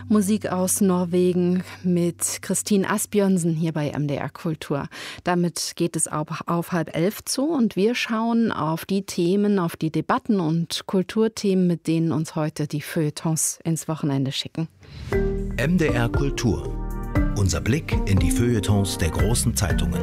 Musik aus Norwegen mit Christine Asbjørnsen hier bei MDR Kultur. Damit geht es auf 10:30 zu und wir schauen auf die Themen, auf die Debatten und Kulturthemen, mit denen uns heute die Feuilletons ins Wochenende schicken. MDR Kultur. Unser Blick in die Feuilletons der großen Zeitungen.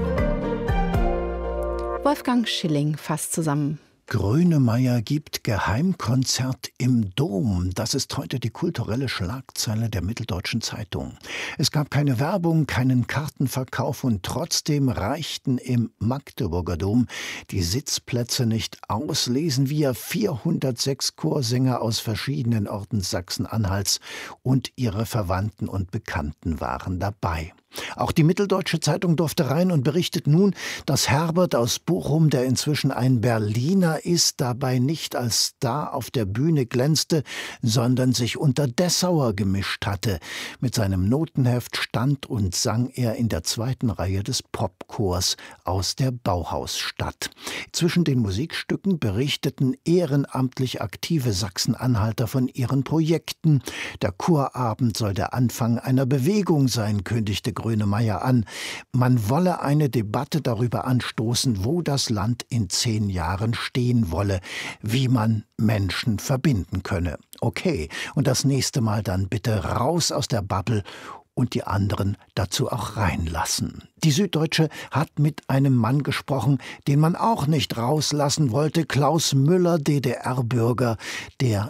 Wolfgang Schilling fasst zusammen. Grönemeyer gibt Geheimkonzert im Dom. Das ist heute die kulturelle Schlagzeile der Mitteldeutschen Zeitung. Es gab keine Werbung, keinen Kartenverkauf und trotzdem reichten im Magdeburger Dom die Sitzplätze nicht aus. Lesen wir 406 Chorsänger aus verschiedenen Orten Sachsen-Anhalts und ihre Verwandten und Bekannten waren dabei. Auch die Mitteldeutsche Zeitung durfte rein und berichtet nun, dass Herbert aus Bochum, der inzwischen ein Berliner ist, dabei nicht als Star auf der Bühne glänzte, sondern sich unter Dessauer gemischt hatte. Mit seinem Notenheft stand und sang er in der zweiten Reihe des Popchors aus der Bauhausstadt. Zwischen den Musikstücken berichteten ehrenamtlich aktive Sachsen-Anhalter von ihren Projekten. Der Chorabend soll der Anfang einer Bewegung sein, kündigte Grönemeyer an. Man wolle eine Debatte darüber anstoßen, wo das Land in 10 Jahren stehen wolle, wie man Menschen verbinden könne. Okay, und das nächste Mal dann bitte raus aus der Bubble und die anderen dazu auch reinlassen. Die Süddeutsche hat mit einem Mann gesprochen, den man auch nicht rauslassen wollte, Klaus Müller, DDR-Bürger, der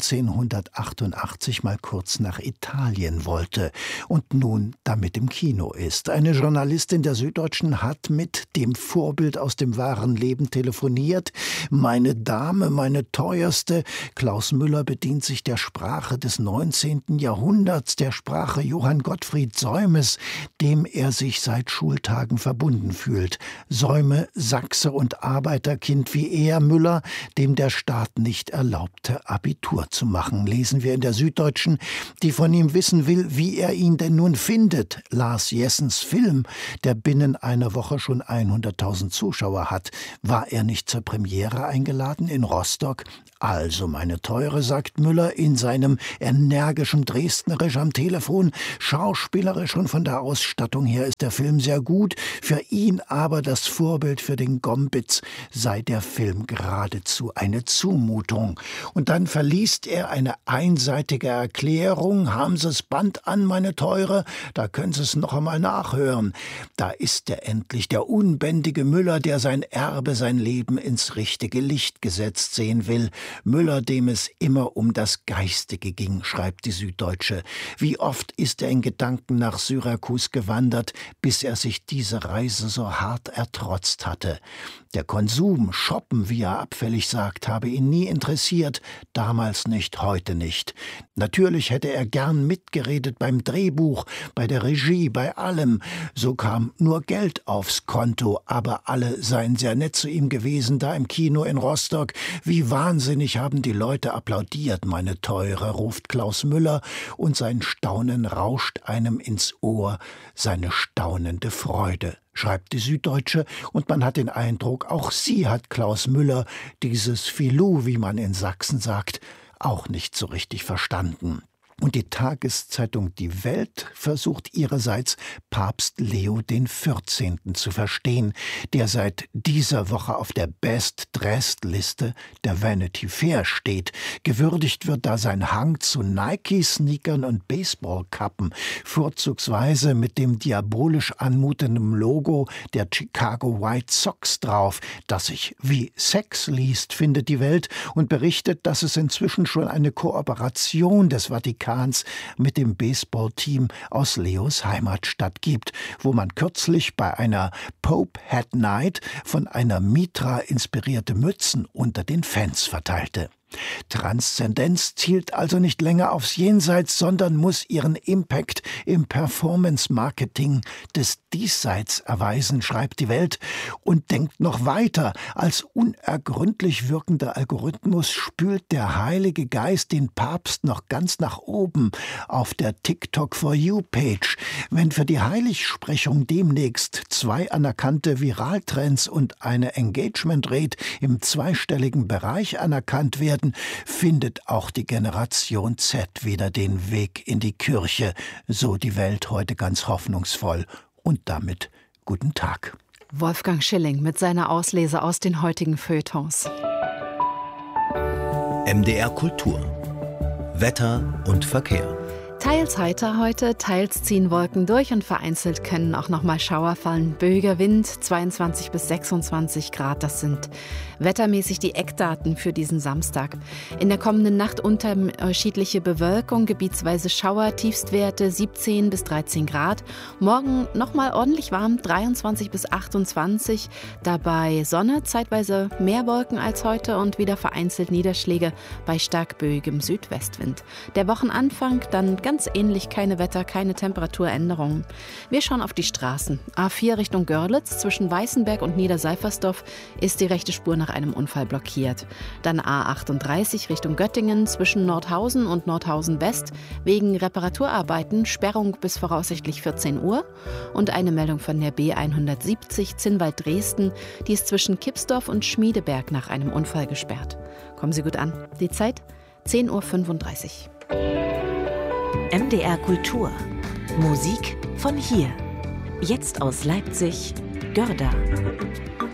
1988 mal kurz nach Italien wollte und nun damit im Kino ist. Eine Journalistin der Süddeutschen hat mit dem Vorbild aus dem wahren Leben telefoniert. Meine Dame, meine teuerste. Klaus Müller bedient sich der Sprache des 19. Jahrhunderts, der Sprache Johann Gottfried Säumes, dem er sich seit Schultagen verbunden fühlt. Säume, Sachse und Arbeiterkind wie er, Müller, dem der Staat nicht erlaubte, Abitur zu machen. Lesen wir in der Süddeutschen, die von ihm wissen will, wie er ihn denn nun findet. Lars Jessens Film, der binnen einer Woche schon 100.000 Zuschauer hat. War er nicht zur Premiere eingeladen in Rostock? Also, meine Teure, sagt Müller in seinem energischen Dresdnerisch am Telefon, schauspielerisch und von der Ausstattung her ist der Film sehr gut, für ihn aber das Vorbild für den Gombitz sei der Film geradezu eine Zumutung. Und dann verliest er eine einseitige Erklärung, haben Sie das Band an, meine Teure, da können Sie es noch einmal nachhören. Da ist er endlich, der unbändige Müller, der sein Erbe, sein Leben ins richtige Licht gesetzt sehen will. Müller, dem es immer um das Geistige ging, schreibt die Süddeutsche. Wie oft ist er in Gedanken nach Syrakus gewandert, bis er sich diese Reise so hart ertrotzt hatte. Der Konsum, Shoppen, wie er abfällig sagt, habe ihn nie interessiert, damals nicht, heute nicht. Natürlich hätte er gern mitgeredet beim Drehbuch, bei der Regie, bei allem. So kam nur Geld aufs Konto, aber alle seien sehr nett zu ihm gewesen, da im Kino in Rostock. Wie wahnsinnig haben die Leute applaudiert, meine Teure, ruft Klaus Müller, und sein Staunen rauscht einem ins Ohr, seine staunende Freude, schreibt die Süddeutsche, und man hat den Eindruck, auch sie hat Klaus Müller, dieses Filou, wie man in Sachsen sagt, auch nicht so richtig verstanden. Und die Tageszeitung Die Welt versucht ihrerseits, Papst Leo XIV. Zu verstehen, der seit dieser Woche auf der Best-Dressed-Liste der Vanity Fair steht. Gewürdigt wird da sein Hang zu Nike-Sneakern und Baseballkappen, vorzugsweise mit dem diabolisch anmutenden Logo der Chicago White Sox drauf, das sich wie Sex liest, findet die Welt, und berichtet, dass es inzwischen schon eine Kooperation des Vatikans mit dem Baseballteam aus Leos Heimatstadt gibt, wo man kürzlich bei einer Pope Hat Night von einer Mitra inspirierte Mützen unter den Fans verteilte. Transzendenz zielt also nicht länger aufs Jenseits, sondern muss ihren Impact im Performance-Marketing des Diesseits erweisen, schreibt die Welt, und denkt noch weiter. Als unergründlich wirkender Algorithmus spült der Heilige Geist den Papst noch ganz nach oben auf der TikTok For You-Page. Wenn für die Heiligsprechung demnächst 2 anerkannte Viraltrends und eine Engagement-Rate im zweistelligen Bereich anerkannt werden, Frieden findet auch die Generation Z wieder den Weg in die Kirche, so die Welt heute ganz hoffnungsvoll. Und damit guten Tag. Wolfgang Schilling mit seiner Auslese aus den heutigen Feuilletons. MDR Kultur. Wetter und Verkehr. Teils heiter heute, teils ziehen Wolken durch und vereinzelt können auch noch mal Schauer fallen. Böiger Wind, 22 bis 26 Grad, das sind wettermäßig die Eckdaten für diesen Samstag. In der kommenden Nacht unterschiedliche Bewölkung, gebietsweise Schauer, Tiefstwerte 17 bis 13 Grad. Morgen noch mal ordentlich warm, 23 bis 28. Dabei Sonne, zeitweise mehr Wolken als heute und wieder vereinzelt Niederschläge bei stark böigem Südwestwind. Der Wochenanfang dann ganz ähnlich, keine Wetter-, keine Temperaturänderungen. Wir schauen auf die Straßen. A4 Richtung Görlitz, zwischen Weißenberg und Niederseifersdorf ist die rechte Spur nach einem Unfall blockiert. Dann A38 Richtung Göttingen, zwischen Nordhausen und Nordhausen West, wegen Reparaturarbeiten Sperrung bis voraussichtlich 14 Uhr. Und eine Meldung von der B170 Zinnwald-Dresden, die ist zwischen Kipsdorf und Schmiedeberg nach einem Unfall gesperrt. Kommen Sie gut an. Die Zeit 10:35 Uhr. MDR Kultur. Musik von hier. Jetzt aus Leipzig, Görda.